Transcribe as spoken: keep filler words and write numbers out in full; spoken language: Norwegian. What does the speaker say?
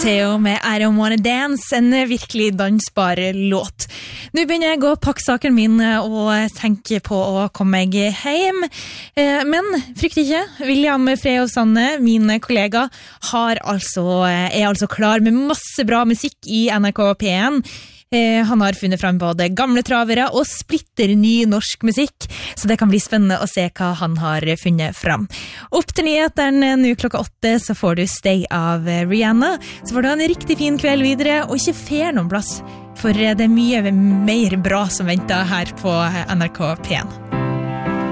Matteo med I Don't Wanna Dance, en virkelig dansbar låt. Nå begynner jeg å pakke saken min og tenke på å komme meg hjem. Men frykt ikke, William Frey Sanne, min kollega, har altså, er altså klar med masse bra musikk i N R K P én. Han har funnet frem både gamle travere og splitter ny norsk musikk, så det kan bli spennende å se hva han har funnet frem. Opp til nyhetene nå klokka åtte, så får du Stay av Rihanna. Så får du ha en riktig fin kveld videre, og ikke fer noen plass, for det er mye mer bra som venter her på N R K P én.